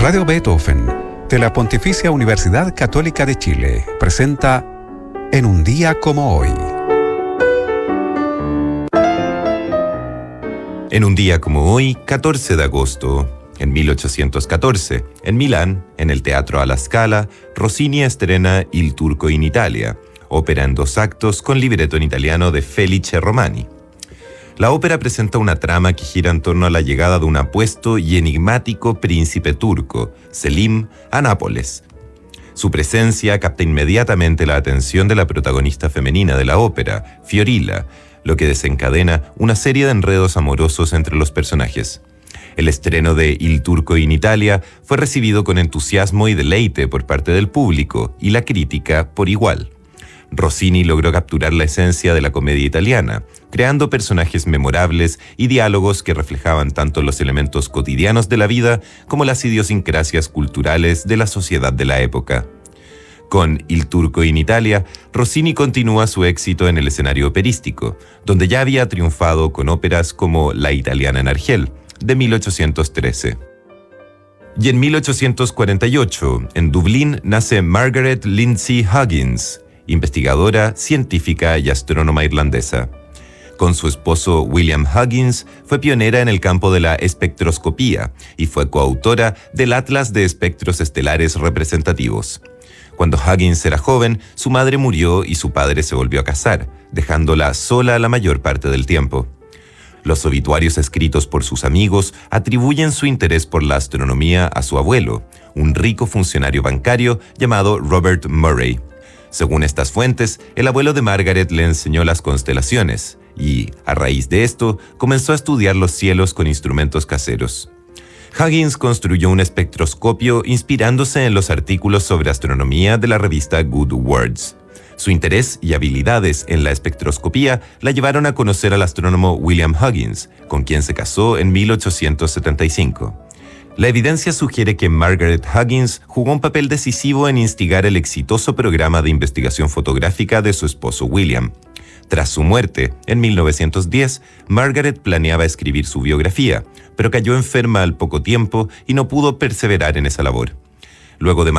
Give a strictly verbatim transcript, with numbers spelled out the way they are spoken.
Radio Beethoven, de la Pontificia Universidad Católica de Chile, presenta En un día como hoy. En un día como hoy, catorce de agosto, en mil ochocientos catorce, en Milán, en el Teatro alla Scala, Rossini estrena Il Turco in Italia, ópera en dos actos con libreto en italiano de Felice Romani. La ópera presenta una trama que gira en torno a la llegada de un apuesto y enigmático príncipe turco, Selim, a Nápoles. Su presencia capta inmediatamente la atención de la protagonista femenina de la ópera, Fiorilla, lo que desencadena una serie de enredos amorosos entre los personajes. El estreno de Il Turco in Italia fue recibido con entusiasmo y deleite por parte del público y la crítica por igual. Rossini logró capturar la esencia de la comedia italiana, creando personajes memorables y diálogos que reflejaban tanto los elementos cotidianos de la vida como las idiosincrasias culturales de la sociedad de la época. Con Il Turco in Italia, Rossini continúa su éxito en el escenario operístico, donde ya había triunfado con óperas como La italiana en Argel, de mil ochocientos trece. Y en mil ochocientos cuarenta y ocho, en Dublín, nace Margaret Lindsay Huggins, investigadora, científica y astrónoma irlandesa. Con su esposo William Huggins, fue pionera en el campo de la espectroscopía y fue coautora del Atlas de Espectros Estelares Representativos. Cuando Huggins era joven, su madre murió y su padre se volvió a casar, dejándola sola la mayor parte del tiempo. Los obituarios escritos por sus amigos atribuyen su interés por la astronomía a su abuelo, un rico funcionario bancario llamado Robert Murray. Según estas fuentes, el abuelo de Margaret le enseñó las constelaciones y, a raíz de esto, comenzó a estudiar los cielos con instrumentos caseros. Huggins construyó un espectroscopio inspirándose en los artículos sobre astronomía de la revista Good Words. Su interés y habilidades en la espectroscopía la llevaron a conocer al astrónomo William Huggins, con quien se casó en mil ochocientos setenta y cinco. La evidencia sugiere que Margaret Huggins jugó un papel decisivo en instigar el exitoso programa de investigación fotográfica de su esposo William. Tras su muerte, en mil novecientos diez, Margaret planeaba escribir su biografía, pero cayó enferma al poco tiempo y no pudo perseverar en esa labor. Luego de